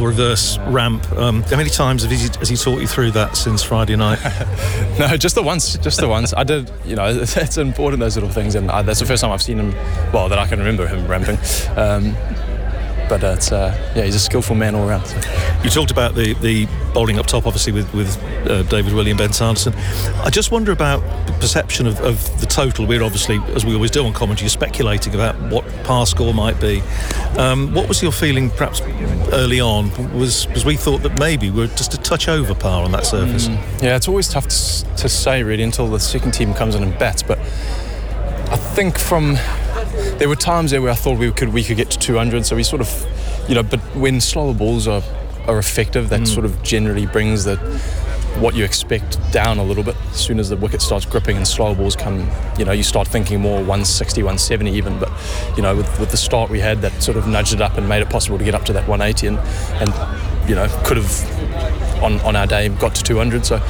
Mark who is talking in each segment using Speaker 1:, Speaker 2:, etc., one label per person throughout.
Speaker 1: double reverse ramp. How many times has he taught you through that since Friday night?
Speaker 2: No, just the once. I did, it's important, those little things, and that's the first time I've seen him, well, that I can remember him ramping. But it's he's a skillful man all around. So.
Speaker 1: You talked about the bowling up top, obviously with David Willey, Ben Sanderson. I just wonder about the perception of the total. We're obviously, as we always do on commentary, speculating about what par score might be. What was your feeling, perhaps early on? Was we thought that maybe we're just a touch over par on that surface?
Speaker 2: Yeah, it's always tough to say really until the second team comes in and bats. But I think there were times there where I thought we could get to 200, so we sort of, but when slower balls are effective, that sort of generally brings what you expect down a little bit. As soon as the wicket starts gripping and slower balls come, you start thinking more 160, 170 even, but, with the start we had, that sort of nudged it up and made it possible to get up to that 180 and could have, on our day, got to 200, so,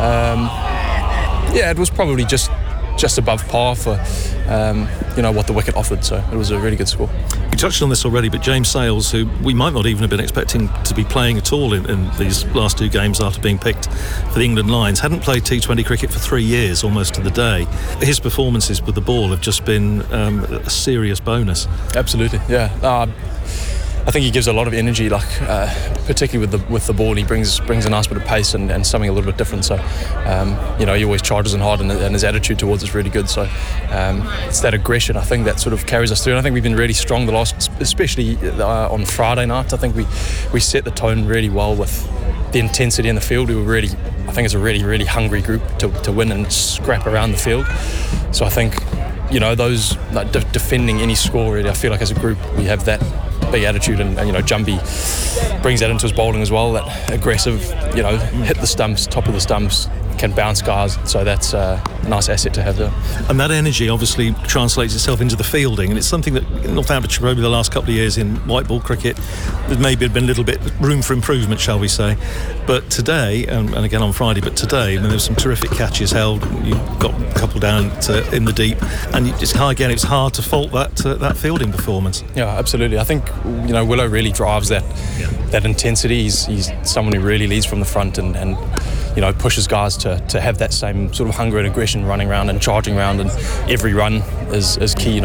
Speaker 2: it was probably just above par for what the wicket offered, so it was a really good score.
Speaker 1: You touched on this already, but James Sales, who we might not even have been expecting to be playing at all in these last two games after being picked for the England Lions, hadn't played T20 cricket for 3 years, almost to the day. His performances with the ball have just been a serious bonus.
Speaker 2: Absolutely, yeah. I think he gives a lot of energy, particularly with the ball. He brings a nice bit of pace and something a little bit different. So, he always charges in hard, and his attitude towards it's really good. So, it's that aggression, I think, that sort of carries us through. And I think we've been really strong especially on Friday night. I think we set the tone really well with the intensity in the field. We were I think it's a really, really hungry group to win and scrap around the field. So I think, those defending any score, really, I feel like as a group we have that big attitude, and Jumbie brings that into his bowling as well, that aggressive, hit the stumps, top of the stumps, can bounce guys, so that's a nice asset to have there.
Speaker 1: And that energy obviously translates itself into the fielding, and it's something that Northamptonshire over the last couple of years in white ball cricket, there maybe had been a little bit room for improvement, shall we say, but today, and again on Friday, but today, there was some terrific catches held. You got a couple down in the deep, and it's hard to fault that fielding performance.
Speaker 2: Yeah, absolutely. I think Willow really drives that intensity. He's someone who really leads from the front and pushes guys to have that same sort of hunger and aggression, running around and charging around, and every run is key,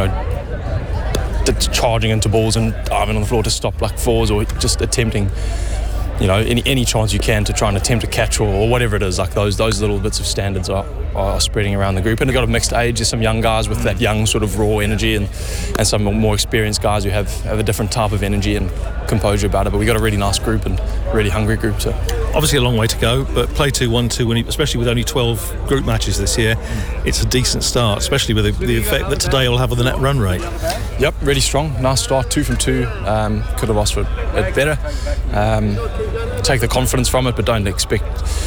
Speaker 2: charging into balls and diving on the floor to stop like fours, or just attempting any chance you can to try and attempt a catch or whatever it is. Like those little bits of standards are spreading around the group, and they've got a mixed age. There's some young guys with that young sort of raw energy, and some more experienced guys who have a different type of energy and composure about it. But we've got a really nice group and really hungry group. So
Speaker 1: obviously a long way to go, but play 2-1-2, especially with only 12 group matches this year, it's a decent start, especially with the effect that today will have on the net run rate.
Speaker 2: Yep, really strong. Nice start, 2 from 2. Could have asked for it better. Take the confidence from it, but don't expect,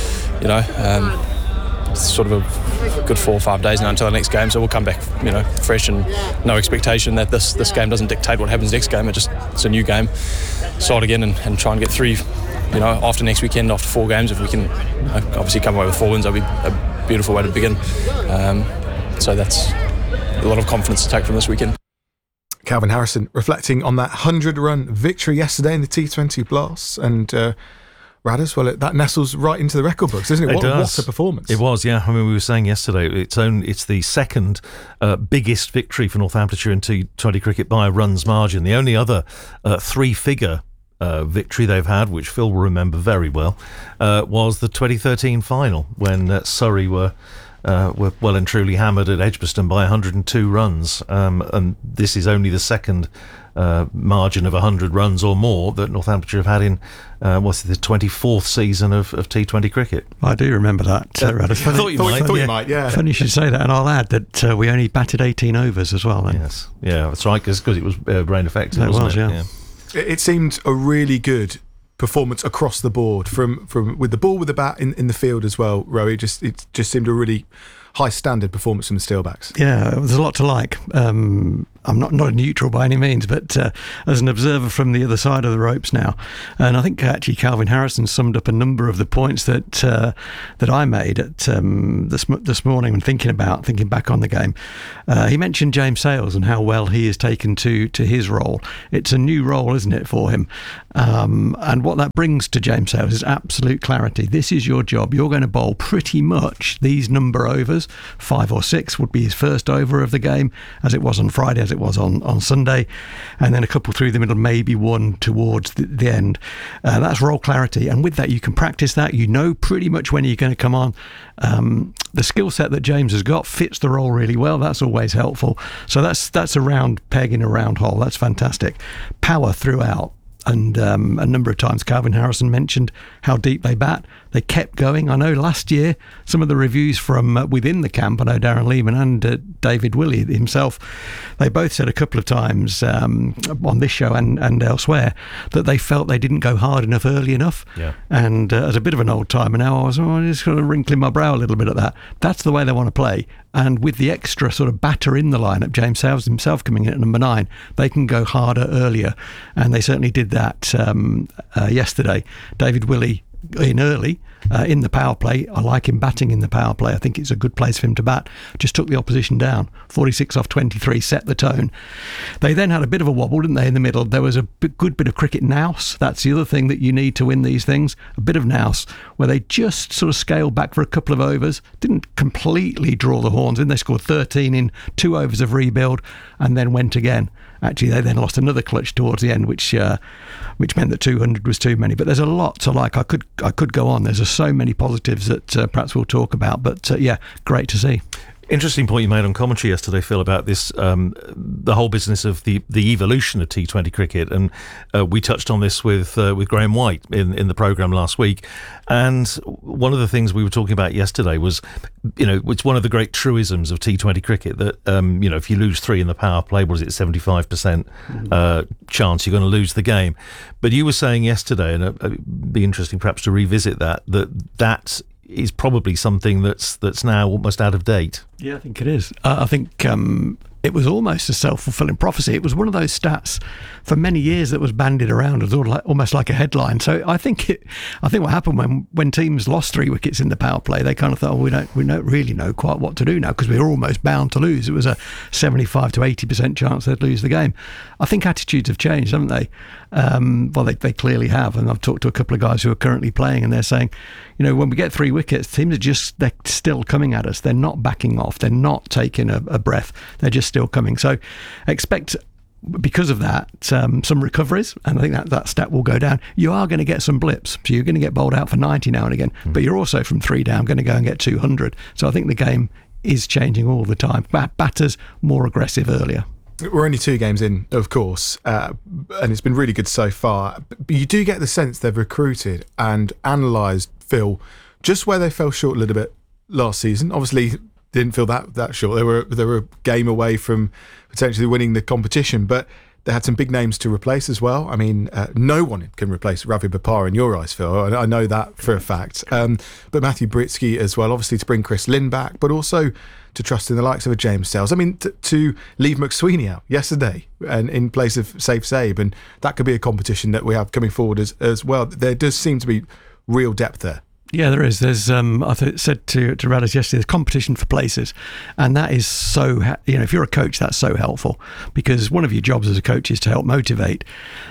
Speaker 2: sort of a good 4 or 5 days now until the next game. So we'll come back, fresh, and no expectation that this game doesn't dictate what happens next game. It's a new game. Start again and try and get 3. After next weekend, after 4 games, if we can obviously come away with 4 wins, that'll be a beautiful way to begin. So that's a lot of confidence to take from this weekend.
Speaker 3: Calvin Harrison reflecting on that 100-run victory yesterday in the T20 Blast, and Radders, well, that nestles right into the record books, doesn't it? What a performance.
Speaker 1: It was, yeah. I mean, we were saying yesterday, it's the second biggest victory for Northamptonshire in T20 cricket by a runs margin. The only other 3-figure victory they've had, which Phil will remember very well, was the 2013 final when Surrey were well and truly hammered at Edgbaston by 102 runs, and this is only the second margin of 100 runs or more that Northamptonshire have had in the 24th season of T20 cricket.
Speaker 4: I do remember that.
Speaker 1: I thought you might.
Speaker 3: Yeah.
Speaker 4: Funny you should say that, and I'll add that we only batted 18 overs as well then.
Speaker 1: Yes, yeah, that's right, because it was rain effective, wasn't it?
Speaker 4: Yeah.
Speaker 3: It seemed a really good performance across the board, from with the ball, with the bat in the field as well. Rowie, it just seemed a really high standard performance from the Steelbacks.
Speaker 4: Yeah, there's a lot to like. I'm not a neutral by any means, but as an observer from the other side of the ropes now. And I think actually Calvin Harrison summed up a number of the points that I made at this morning when thinking back on the game. He mentioned James Sales and how well he is taken to his role. It's a new role, isn't it, for him? And what that brings to James Sales is absolute clarity. This is your job. You're going to bowl pretty much these number overs. 5 or 6 would be his first over of the game, as it was on Friday, as it was on Sunday, and then a couple through the middle, maybe one towards the end. That's role clarity, and with that you can practice that. You know pretty much when you're going to come on. The skill set that James has got fits the role really well. That's always helpful. So that's a round peg in a round hole. That's fantastic. Power throughout. And a number of times Calvin Harrison mentioned how deep they bat. They kept going. I know last year some of the reviews from within the camp, I know Darren Lehman and David Willey himself, they both said a couple of times on this show and elsewhere that they felt they didn't go hard enough early enough.
Speaker 1: Yeah. And
Speaker 4: as a bit of an old timer now, I was just sort of wrinkling my brow a little bit at that. That's the way they want to play. And with the extra sort of batter in the lineup, James Sales himself coming in at number 9, they can go harder earlier. And they certainly did that yesterday. David Willey in early in the power play. I like him batting in the power play. I think it's a good place for him to bat. Just took the opposition down. 46 off 23, set the tone. They then had a bit of a wobble, didn't they, in the middle? There was a good bit of cricket nous. That's the other thing that you need to win these things. A bit of nous, where they just sort of scaled back for a couple of overs. Didn't completely draw the horns in. They scored 13 in 2 overs of rebuild and then went again. Actually, they then lost another clutch towards the end, which meant that 200 was too many. But there's a lot to like. I could go on. There's so many positives that perhaps we'll talk about. But yeah, great to see.
Speaker 1: Interesting point you made on commentary yesterday, Phil, about this, the whole business of the evolution of T20 cricket, and we touched on this with Graham White in the programme last week. And one of the things we were talking about yesterday was, it's one of the great truisms of T20 cricket that, if you lose 3 in the power play, what is it, 75% chance you're going to lose the game. But you were saying yesterday, and it'd be interesting perhaps to revisit that is probably something that's now almost out of date.
Speaker 4: Yeah, I think it is. I think it was almost a self-fulfilling prophecy. It was one of those stats for many years that was bandied around as almost like a headline. So I think what happened when teams lost 3 wickets in the power play, they kind of thought, we don't really know quite what to do now because we're almost bound to lose. It was a 75 to 80% chance they'd lose the game. I think attitudes have changed, haven't they? Well, they clearly have. And I've talked to a couple of guys who are currently playing, and they're saying, when we get 3 wickets, teams they're still coming at us. They're not backing off. They're not taking a breath. They're just still coming. So expect, because of that, some recoveries, and I think that stat will go down. You are going to get some blips. So you're going to get bowled out for 90 now and again, but you're also from 3 down going to go and get 200. So I think the game is changing all the time. Batters more aggressive earlier.
Speaker 3: We're only 2 games in, of course, and it's been really good so far. But you do get the sense they've recruited and analysed, Phil, just where they fell short a little bit last season. Obviously, didn't feel that short. They were a game away from potentially winning the competition, but they had some big names to replace as well. I mean, no one can replace Ravi Bopara in your eyes, Phil. I know that for a fact. But Matthew Britsky as well, obviously to bring Chris Lynn back, but also to trust in the likes of a James Sales. I mean, to leave McSweeney out yesterday and in place of Saif Saib, and that could be a competition that we have coming forward as well. There does seem to be real depth there.
Speaker 4: Yeah, there is. There's, I said to Radis yesterday, there's competition for places. And that is so, if you're a coach, that's so helpful, because one of your jobs as a coach is to help motivate.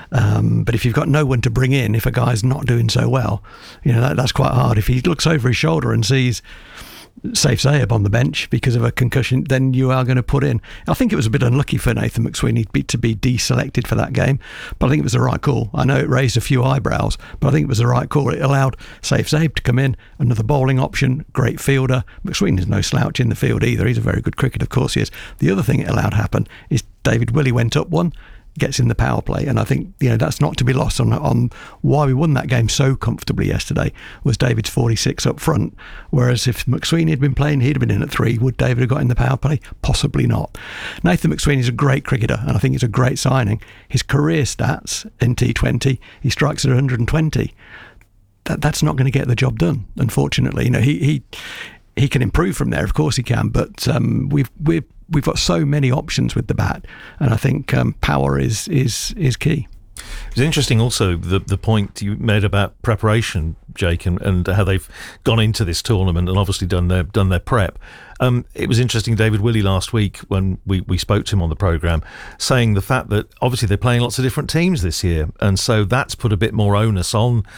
Speaker 4: But if you've got no one to bring in, if a guy's not doing so well, that's quite hard. If he looks over his shoulder and sees Saif Saib on the bench because of a concussion, then you are going to put in. I think it was a bit unlucky for Nathan McSweeney to be deselected for that game, but I think it was the right call. I know it raised a few eyebrows, but I think it was the right call. It allowed Saif Saib to come in, another bowling option, great fielder. McSweeney's no slouch in the field either. He's a very good cricketer, of course he is. The other thing it allowed happen is David Willey went up 1, gets in the power play, and I think that's not to be lost on why we won that game so comfortably yesterday was David's 46 up front, whereas if McSweeney had been playing, he'd have been in at 3. Would David have got in the power play? Possibly not. Nathan McSweeney's a great cricketer, and I think it's a great signing. His career stats in T20, he strikes at 120. That's not going to get the job done, unfortunately. he can improve from there. Of course he can, but we've got so many options with the bat, and I think power is key.
Speaker 1: It's interesting also the point you made about preparation, Jake, and how they've gone into this tournament and obviously done their prep. It was interesting, David Willey last week when we spoke to him on the programme, saying the fact that obviously they're playing lots of different teams this year, and so that's put a bit more onus on